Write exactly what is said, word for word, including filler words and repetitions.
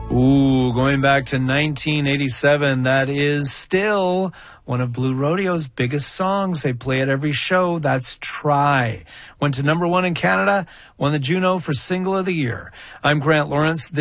Ooh, going back to nineteen eighty-seven, that is still one of Blue Rodeo's biggest songs. They play at every show. That's Try. Went to number one in Canada, won the Juno for Single of the Year. I'm Grant Lawrence.